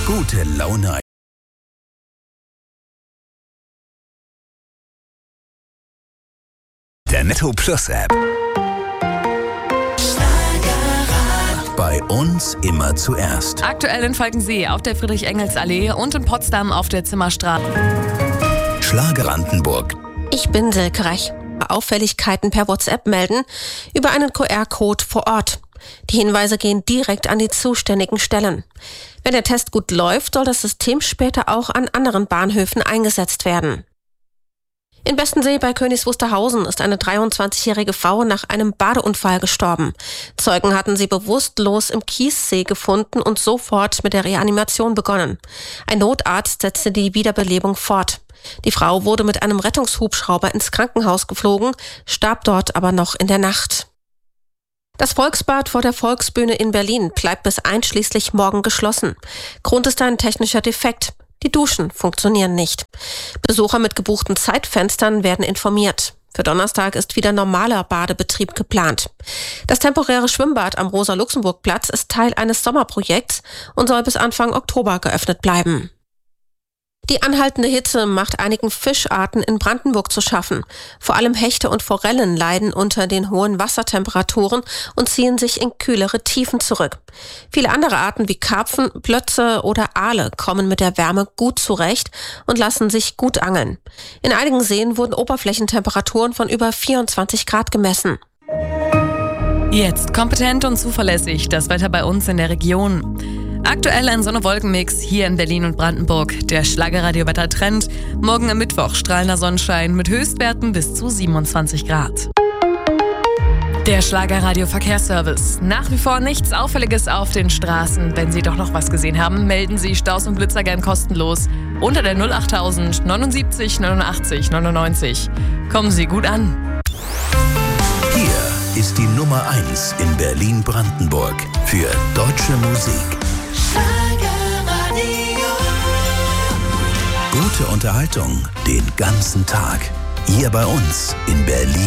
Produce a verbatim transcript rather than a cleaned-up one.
Gute Laune. Der Netto Plus App. Bei uns immer zuerst. Aktuell in Falkensee auf der Friedrich-Engels-Allee und in Potsdam auf der Zimmerstraße. Schlager Brandenburg. Ich bin Silke Rech. Auffälligkeiten per WhatsApp melden über einen Q R-Code vor Ort. Die Hinweise gehen direkt an die zuständigen Stellen. Wenn der Test gut läuft, soll das System später auch an anderen Bahnhöfen eingesetzt werden. In Bestensee bei Königs Wusterhausen ist eine dreiundzwanzigjährige Frau nach einem Badeunfall gestorben. Zeugen hatten sie bewusstlos im Kiessee gefunden und sofort mit der Reanimation begonnen. Ein Notarzt setzte die Wiederbelebung fort. Die Frau wurde mit einem Rettungshubschrauber ins Krankenhaus geflogen, starb dort aber noch in der Nacht. Das Volksbad vor der Volksbühne in Berlin bleibt bis einschließlich morgen geschlossen. Grund ist ein technischer Defekt. Die Duschen funktionieren nicht. Besucher mit gebuchten Zeitfenstern werden informiert. Für Donnerstag ist wieder normaler Badebetrieb geplant. Das temporäre Schwimmbad am Rosa-Luxemburg-Platz ist Teil eines Sommerprojekts und soll bis Anfang Oktober geöffnet bleiben. Die anhaltende Hitze macht einigen Fischarten in Brandenburg zu schaffen. Vor allem Hechte und Forellen leiden unter den hohen Wassertemperaturen und ziehen sich in kühlere Tiefen zurück. Viele andere Arten wie Karpfen, Plötze oder Aale kommen mit der Wärme gut zurecht und lassen sich gut angeln. In einigen Seen wurden Oberflächentemperaturen von über vierundzwanzig Grad gemessen. Jetzt kompetent und zuverlässig das Wetter bei uns in der Region. Aktuell ein Sonne-Wolken-Mix hier in Berlin und Brandenburg. Der Schlagerradio-Wetter-Trend. Morgen am Mittwoch strahlender Sonnenschein mit Höchstwerten bis zu siebenundzwanzig Grad. Der Schlagerradio-Verkehrsservice. Nach wie vor nichts Auffälliges auf den Straßen. Wenn Sie doch noch was gesehen haben, melden Sie Staus und Blitzer gern kostenlos unter der null achttausend neunundsiebzig neunundachtzig neunundneunzig. Kommen Sie gut an. Hier ist die Nummer eins in Berlin-Brandenburg für deutsche Musik. Gute Unterhaltung den ganzen Tag. Hier bei uns in Berlin.